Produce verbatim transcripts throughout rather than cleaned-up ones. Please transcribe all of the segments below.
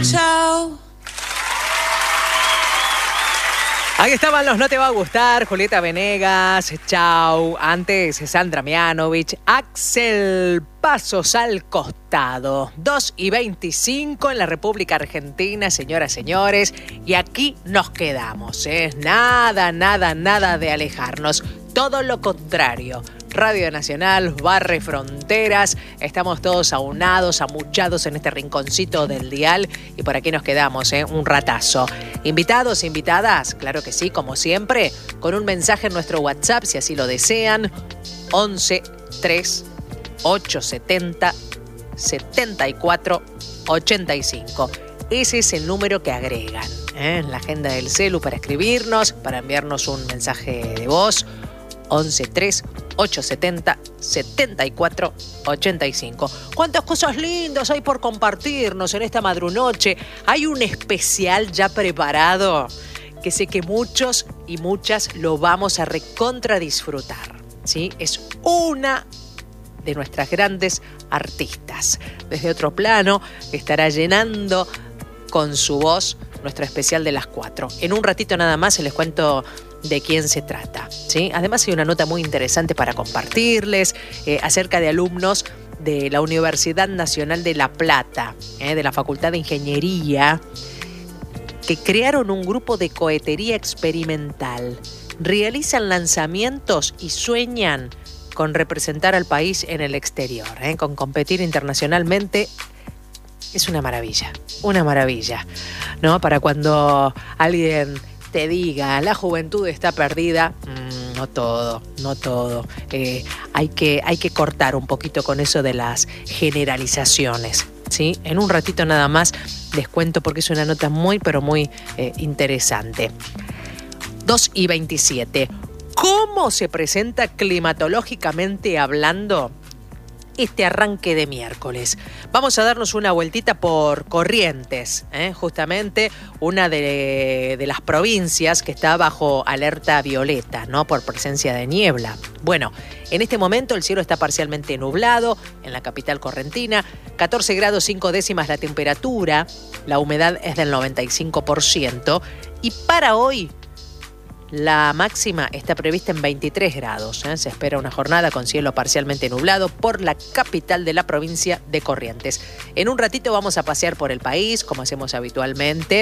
chao. Ahí estaban los No Te Va a Gustar, Julieta Venegas, chau. Antes Sandra Mianovich, Axel Pasos al Costado. dos y veinticinco en la República Argentina, señoras, señores. Y aquí nos quedamos, ¿eh? Nada, nada, nada de alejarnos. Todo lo contrario. Radio Nacional barre fronteras, estamos todos aunados, amuchados en este rinconcito del dial y por aquí nos quedamos, ¿eh? Un ratazo. Invitados, invitadas, claro que sí, como siempre, con un mensaje en nuestro WhatsApp si así lo desean, once tres ocho setenta setenta y cuatro ochenta y cinco. Ese es el número que agregan, ¿eh? En la agenda del celu para escribirnos, para enviarnos un mensaje de voz. once tres ocho setenta setenta y cuatro ochenta y cinco. ¿Cuántas cosas lindas hay por compartirnos en esta madrunoche? Hay un especial ya preparado que sé que muchos y muchas lo vamos a recontra disfrutar, ¿sí? Es una de nuestras grandes artistas. Desde otro plano estará llenando con su voz nuestro especial de las cuatro. En un ratito nada más se les cuento de quién se trata, ¿sí? Además hay una nota muy interesante para compartirles eh, acerca de alumnos de la Universidad Nacional de La Plata, eh, de la Facultad de Ingeniería, que crearon un grupo de cohetería experimental. Realizan lanzamientos y sueñan con representar al país en el exterior, eh, con competir internacionalmente. Es una maravilla, una maravilla, ¿no? Para cuando alguien te diga, la juventud está perdida, mm, no todo, no todo. Eh, hay que, hay que cortar un poquito con eso de las generalizaciones, ¿sí? En un ratito nada más les cuento porque es una nota muy, pero muy eh, interesante. dos y veintisiete. ¿Cómo se presenta climatológicamente hablando este arranque de miércoles? Vamos a darnos una vueltita por Corrientes, ¿eh? Justamente una de, de las provincias que está bajo alerta violeta, ¿no? Por presencia de niebla. Bueno, en este momento el cielo está parcialmente nublado en la capital correntina, catorce grados cinco décimas la temperatura, la humedad es del noventa y cinco por ciento y para hoy la máxima está prevista en veintitrés grados. ¿eh? Se espera una jornada con cielo parcialmente nublado por la capital de la provincia de Corrientes. En un ratito vamos a pasear por el país, como hacemos habitualmente,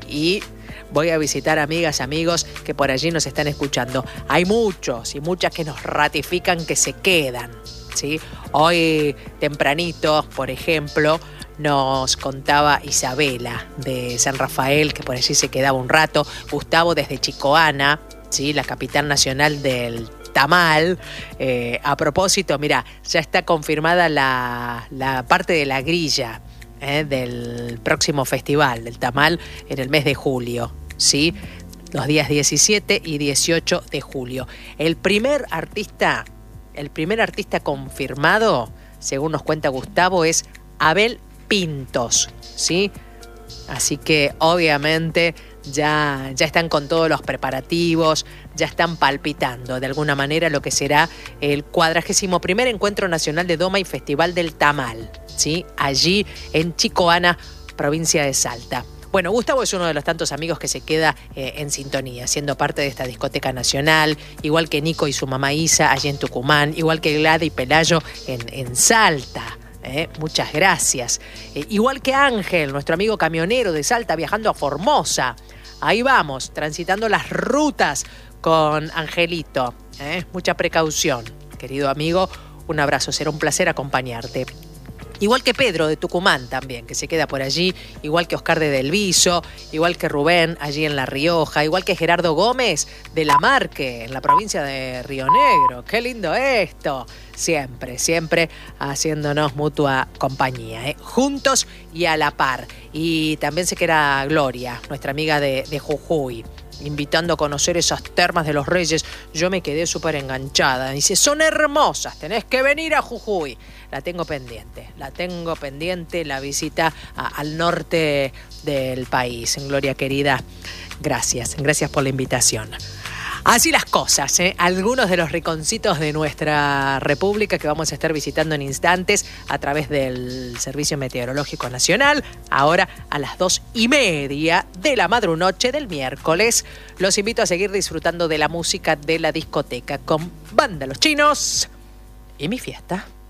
y voy a visitar amigas, amigos que por allí nos están escuchando. Hay muchos y muchas que nos ratifican que se quedan, ¿sí? Hoy tempranito, por ejemplo, nos contaba Isabela de San Rafael, que por allí se quedaba un rato. Gustavo desde Chicoana, ¿sí? La capital nacional del tamal. Eh, a propósito, mira, ya está confirmada la, la parte de la grilla eh, del próximo festival del tamal en el mes de julio, ¿sí? Los días diecisiete y dieciocho de julio. El primer artista, el primer artista confirmado, según nos cuenta Gustavo, es Abel Pintos, ¿sí? Así que obviamente ya, ya están con todos los preparativos, ya están palpitando de alguna manera lo que será el cuadragésimo primer Encuentro Nacional de Doma y Festival del Tamal, ¿sí? Allí en Chicoana, provincia de Salta. Bueno, Gustavo es uno de los tantos amigos que se queda eh, en sintonía, siendo parte de esta discoteca nacional, igual que Nico y su mamá Isa allí en Tucumán, igual que Glada y Pelayo en, en Salta. Eh, muchas gracias. Eh, igual que Ángel, nuestro amigo camionero de Salta viajando a Formosa. Ahí vamos, transitando las rutas con Angelito. Eh, mucha precaución, querido amigo. Un abrazo, será un placer acompañarte. Igual que Pedro de Tucumán también, que se queda por allí, igual que Oscar de Delviso, igual que Rubén allí en La Rioja, igual que Gerardo Gómez de La Marque, en la provincia de Río Negro. ¡Qué lindo esto! Siempre, siempre haciéndonos mutua compañía, ¿eh? Juntos y a la par. Y también se queda Gloria, nuestra amiga de, de Jujuy, invitando a conocer esas termas de los Reyes. Yo me quedé súper enganchada. Dice, son hermosas, tenés que venir a Jujuy. La tengo pendiente, la tengo pendiente, la visita a, al norte del país. Gloria querida, gracias, gracias por la invitación. Así las cosas, ¿eh? Algunos de los rinconcitos de nuestra república que vamos a estar visitando en instantes a través del Servicio Meteorológico Nacional, ahora a las dos y media de la madrunoche del miércoles. Los invito a seguir disfrutando de la música de la discoteca con Banda Los Chinos y Mi Fiesta.